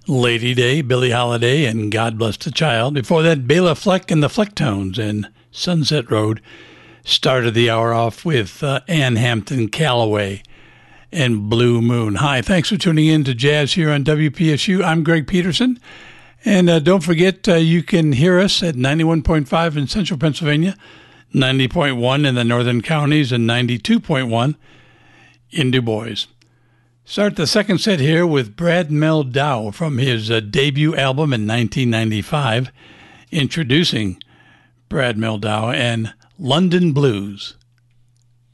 Lady Day, Billie Holiday, and God Bless the Child. Before that, Bela Fleck and the Flecktones and Sunset Road. Started the hour off with Ann Hampton Calloway and Blue Moon. Hi, thanks for tuning in to Jazz here on WPSU. I'm Greg Peterson. And don't forget, you can hear us at 91.5 in central Pennsylvania, 90.1 in the northern counties, and 92.1 in Du Bois. Start the second set here with Brad Mehldau from his debut album in 1995, introducing Brad Mehldau and London Blues.